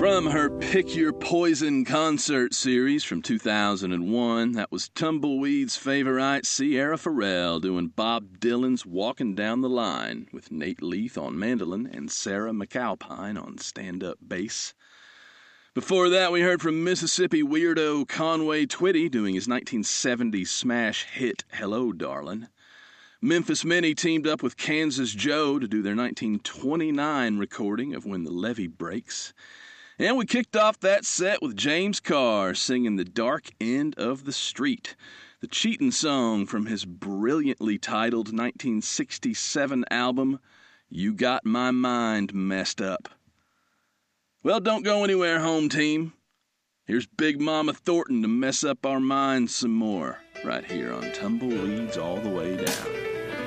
From her Pick Your Poison concert series from 2001, that was Tumbleweed's favorite Sierra Farrell doing Bob Dylan's Walking Down the Line with Nate Leith on mandolin and Sarah McAlpine on stand-up bass. Before that, we heard from Mississippi weirdo Conway Twitty doing his 1970 smash hit Hello Darlin'. Memphis Minnie teamed up with Kansas Joe to do their 1929 recording of When the Levee Breaks. And we kicked off that set with James Carr singing The Dark End of the Street, the cheatin' song from his brilliantly titled 1967 album, You Got My Mind Messed Up. Well, don't go anywhere, home team. Here's Big Mama Thornton to mess up our minds some more, right here on Tumbleweeds All the Way Down.